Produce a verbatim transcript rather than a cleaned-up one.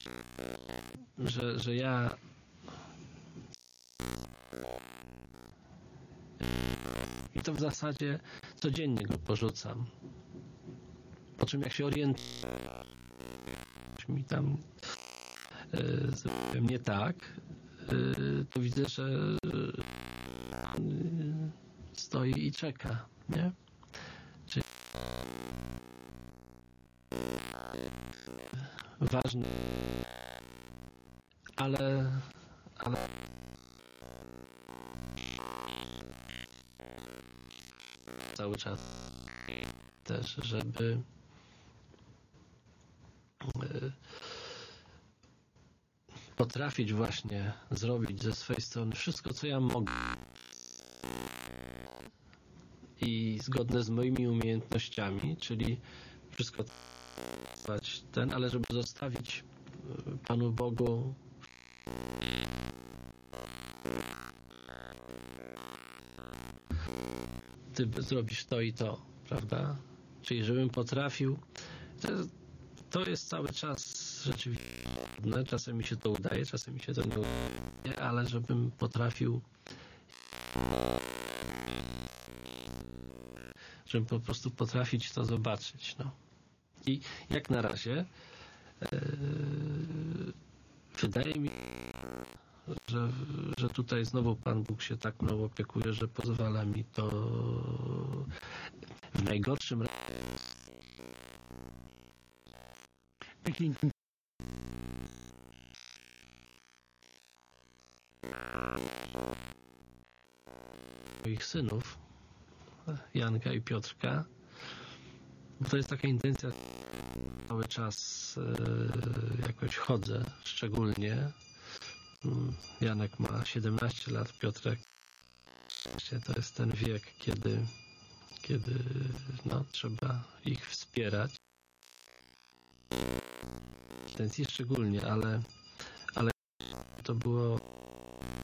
że, że ja i to w zasadzie codziennie go porzucam. Po czym jak się orientuję, mi tam yy, zrobiłem nie tak, yy, to widzę, że yy, stoi i czeka, nie? Czyli ważne, ale ale cały czas też, żeby yy, potrafić właśnie zrobić ze swojej strony wszystko, co ja mogę i zgodne z moimi umiejętnościami, czyli wszystko ten, ale żeby zostawić Panu Bogu Ty zrobisz to i to, prawda? Czyli żebym potrafił, to, to jest cały czas rzeczywiście, czasem mi się to udaje, czasem mi się to nie udaje, ale żebym potrafił, żebym po prostu potrafić to zobaczyć, no. I jak na razie yy, wydaje mi się, że, że tutaj znowu Pan Bóg się tak mną opiekuje, że pozwala mi to w najgorszym razie moich synów, Janka i Piotrka, bo to jest taka intencja, cały czas yy, jakoś chodzę, szczególnie Janek ma siedemnaście lat, Piotrek to jest ten wiek, kiedy kiedy no, trzeba ich wspierać. Intencji szczególnie, ale ale to było